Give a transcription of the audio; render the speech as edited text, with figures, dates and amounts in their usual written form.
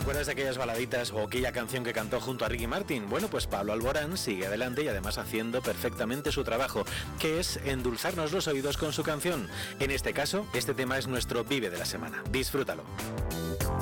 acuerdas de aquellas baladitas o aquella canción que cantó junto a Ricky Martin? Bueno, pues Pablo Alborán sigue adelante y además haciendo perfectamente su trabajo, que es endulzarnos los oídos con su canción. En este caso, este tema es nuestro Vive de la semana. Disfrútalo.